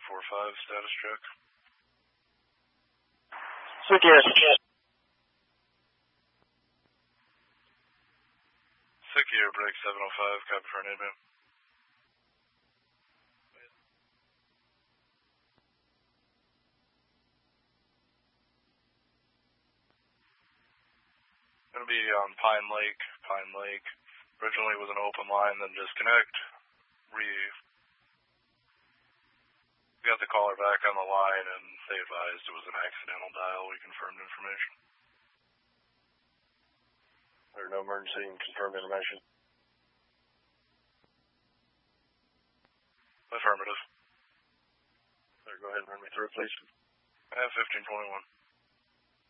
845, status check. Secure. Secure, break 705, copy for an inbound. Going to be on Pine Lake. Originally was an open line, then disconnect. We got the caller back on the line, and they advised it was an accidental dial. We confirmed information. There's no emergency and confirmed information. Affirmative. Sir, go ahead and run me through it, please. I have 1521.